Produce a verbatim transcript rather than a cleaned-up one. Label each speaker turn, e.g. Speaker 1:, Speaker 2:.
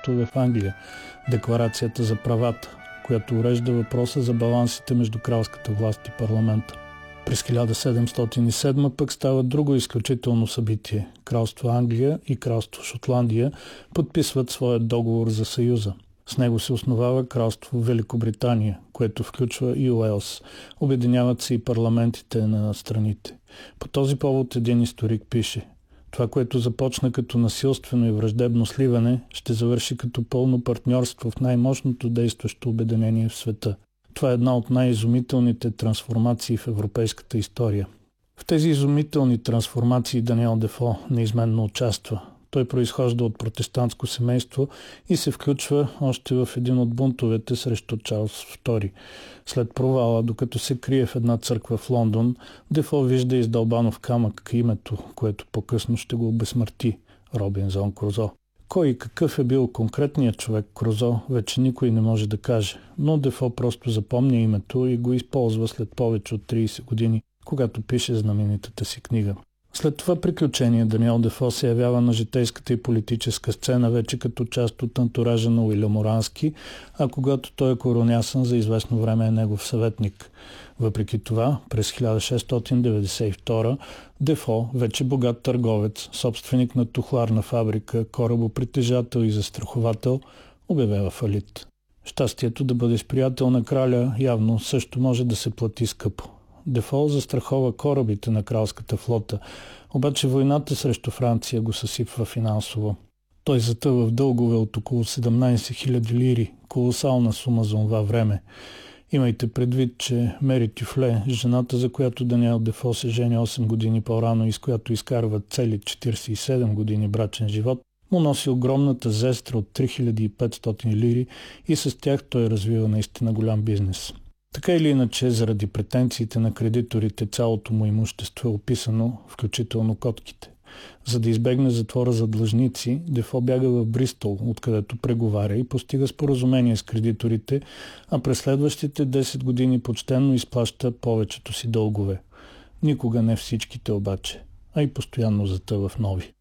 Speaker 1: актове в Англия, Декларацията за правата, която урежда въпроса за балансите между кралската власт и парламента. През хиляда седемстотин и седма пък става друго изключително събитие. Кралство Англия и Кралство Шотландия подписват своят договор за съюза. С него се основава Кралство Великобритания, което включва и Уелс. Обединяват се и парламентите на страните. По този повод един историк пише: това, което започна като насилствено и враждебно сливане, ще завърши като пълно партньорство в най-мощното действащо обединение в света. Това е една от най-изумителните трансформации в европейската история. В тези изумителни трансформации Даниел Дефо неизменно участва. Той произхожда от протестантско семейство и се включва още в един от бунтовете срещу Чарлз втори. След провала, докато се крие в една църква в Лондон, Дефо вижда издълбано в камък името, което по-късно ще го обезсмърти – Робинзон Крузо. Кой и какъв е бил конкретният човек Крузо, вече никой не може да каже, но Дефо просто запомня името и го използва след повече от трийсет години, когато пише знаменитата си книга. След това приключение Даниел Дефо се явява на житейската и политическа сцена вече като част от антуража на Уилям Орански, а когато той е коронясан, за известно време е негов съветник. Въпреки това, през хиляда шестстотин деветдесет и втора Дефо, вече богат търговец, собственик на тухларна фабрика, корабопритежател и застраховател, обявява фалит. Щастието да бъдеш приятел на краля явно също може да се плати скъпо. Дефо застрахова корабите на кралската флота, обаче войната срещу Франция го съсипва финансово. Той затъва в дългове от около седемнайсет хиляди лири, колосална сума за това време. Имайте предвид, че Мери Тюфле, жената, за която Даниел Дефо се жени осем години по-рано и с която изкарват цели четирийсет и седем години брачен живот, му носи огромната зестра от три хиляди и петстотин лири и с тях той развива наистина голям бизнес. Така или иначе, заради претенциите на кредиторите, цялото му имущество е описано, включително котките. За да избегне затвора за длъжници, Дефо бяга в Бристол, откъдето преговаря и постига споразумение с кредиторите, а през следващите десет години почтенно изплаща повечето си дългове. Никога не всичките обаче, а и постоянно затъва в нови.